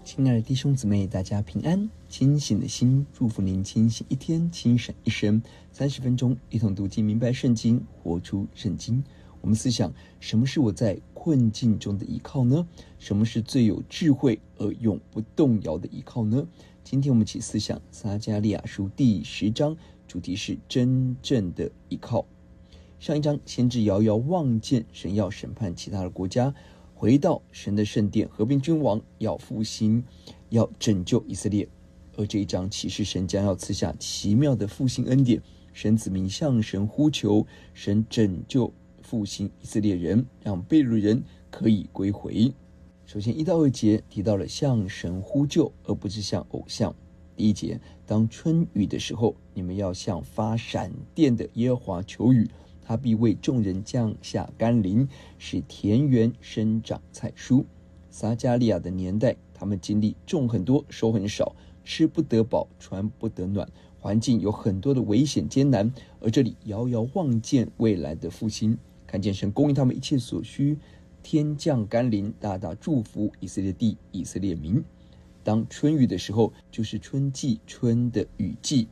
亲爱的弟兄姊妹，大家平安。清醒的心，祝福您清醒一天，清醒一生。30分钟，一同读经明白圣经，活出圣经。我们思想，什么是我在困境中的依靠呢？什么是最有智慧而永不动摇的依靠呢？今天我们一起思想撒迦利亚书第10章，主题是真正的依靠。上一章，先知遥遥望见神要审判其他的国家，回到神的圣殿，和平君王，要复兴，要拯救以色列。而这一章启示神将要赐下奇妙的复兴恩典，神子民向神呼求，神拯救复兴以色列人，让被掳人可以归回。首先1到2节提到了向神呼救，而不是向偶像。第1节，当春雨的时候，你们要向发闪电的耶和华求雨，他必为众人降下甘霖，使田园生长菜蔬。撒迦利亚的年代，他们经历种很多，收很少，吃不得饱，穿不得暖，环境有很多的危险艰难。而这里遥遥望见未来的复兴，看见神供应他们一切所需，天降甘霖，大大祝福以色列地、以色列民。当春雨的时候，就是春季春的雨季，